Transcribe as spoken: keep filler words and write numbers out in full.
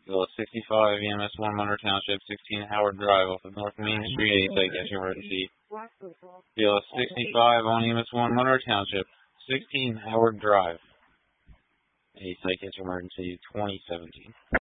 B L S sixty-five, E M S one, Monroe Township, sixteen Howard Drive off of North Main Street, a psychiatric emergency. B L S sixty-five on E M S one, Monroe Township, sixteen Howard Drive, a psychiatric emergency, twenty seventeen.